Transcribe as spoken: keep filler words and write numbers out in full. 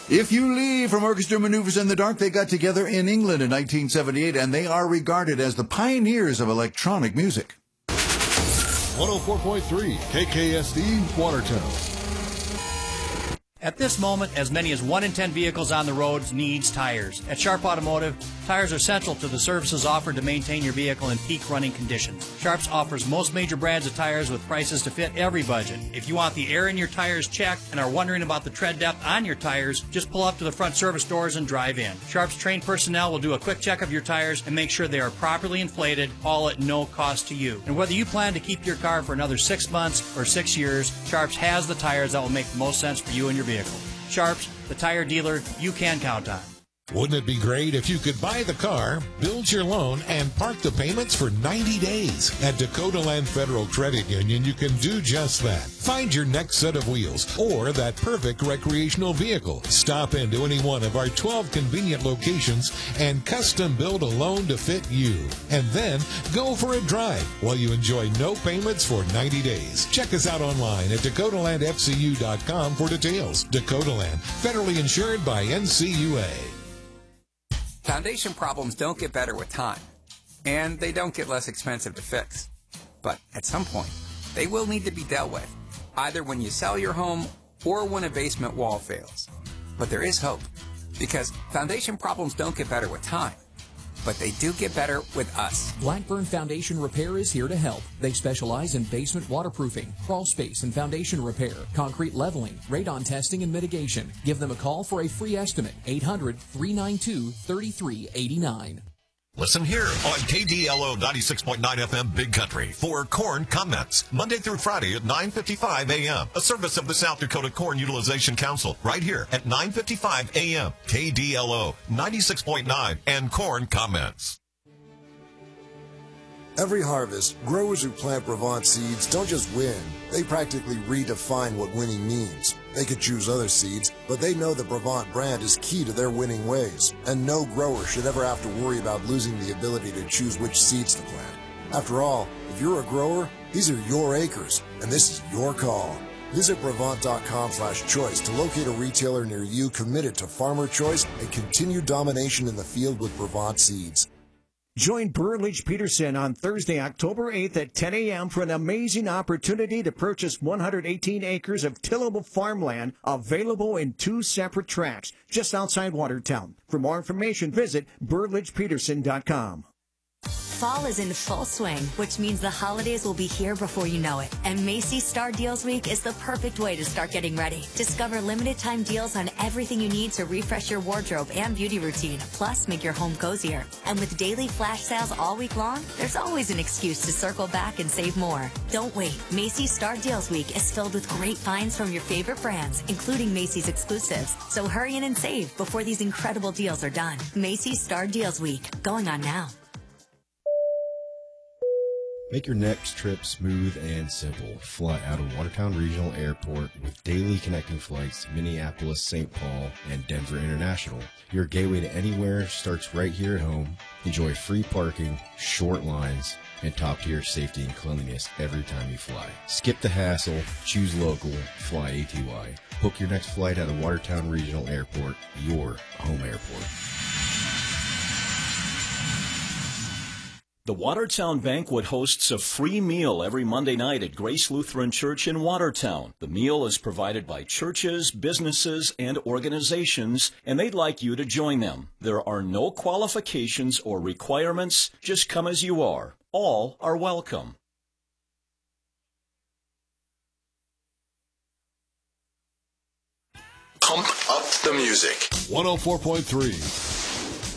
If You Leave from Orchestra Maneuvers in the Dark, they got together in England in nineteen seventy-eight, and they are regarded as the pioneers of electronic music. one oh four point three K K S D, Watertown. At this moment, as many as one in ten vehicles on the roads needs tires. At Sharp Automotive, tires are central to the services offered to maintain your vehicle in peak running conditions. Sharps offers most major brands of tires with prices to fit every budget. If you want the air in your tires checked and are wondering about the tread depth on your tires, just pull up to the front service doors and drive in. Sharp's trained personnel will do a quick check of your tires and make sure they are properly inflated, all at no cost to you. And whether you plan to keep your car for another six months or six years, Sharps has the tires that will make the most sense for you and your vehicle. Sharps, the tire dealer you can count on. Wouldn't it be great if you could buy the car, build your loan, and park the payments for ninety days? At Dakota Land Federal Credit Union, you can do just that. Find your next set of wheels or that perfect recreational vehicle. Stop into any one of our twelve convenient locations and custom build a loan to fit you. And then go for a drive while you enjoy no payments for ninety days. Check us out online at dakota land f c u dot com for details. Dakota Land, federally insured by N C U A. Foundation problems don't get better with time, and they don't get less expensive to fix. But at some point, they will need to be dealt with, either when you sell your home or when a basement wall fails. But there is hope, because foundation problems don't get better with time, but they do get better with us. Blackburn Foundation Repair is here to help. They specialize in basement waterproofing, crawl space and foundation repair, concrete leveling, radon testing and mitigation. Give them a call for a free estimate, eight hundred, three nine two, three three eight nine. Listen here on K D L O ninety-six point nine F M Big Country for Corn Comments, Monday through Friday at nine fifty-five a m A service of the South Dakota Corn Utilization Council, right here at nine fifty-five a m K D L O ninety-six point nine and Corn Comments. Every harvest, growers who plant Brevant seeds don't just win, they practically redefine what winning means. They could choose other seeds, but they know the Brevant brand is key to their winning ways, and no grower should ever have to worry about losing the ability to choose which seeds to plant. After all, if you're a grower, these are your acres, and this is your call. Visit Brevant dot com slash choice to locate a retailer near you committed to farmer choice and continued domination in the field with Brevant seeds. Join Burlage Peterson on Thursday, October eighth at ten a m for an amazing opportunity to purchase one hundred eighteen acres of tillable farmland available in two separate tracts just outside Watertown. For more information, visit Burlage Peterson dot com. Fall is in full swing, which means the holidays will be here before you know it. And Macy's Star Deals Week is the perfect way to start getting ready. Discover limited time deals on everything you need to refresh your wardrobe and beauty routine, plus make your home cozier. And with daily flash sales all week long, there's always an excuse to circle back and save more. Don't wait. Macy's Star Deals Week is filled with great finds from your favorite brands, including Macy's exclusives. So hurry in and save before these incredible deals are done. Macy's Star Deals Week, going on now. Make your next trip smooth and simple. Fly out of Watertown Regional Airport with daily connecting flights to Minneapolis, Saint Paul, and Denver International. Your gateway to anywhere starts right here at home. Enjoy free parking, short lines, and top-tier safety and cleanliness every time you fly. Skip the hassle, choose local, fly A T Y. Book your next flight out of Watertown Regional Airport, your home airport. The Watertown Banquet hosts a free meal every Monday night at Grace Lutheran Church in Watertown. The meal is provided by churches, businesses, and organizations, and they'd like you to join them. There are no qualifications or requirements. Just come as you are. All are welcome. Pump up the music. one oh four point three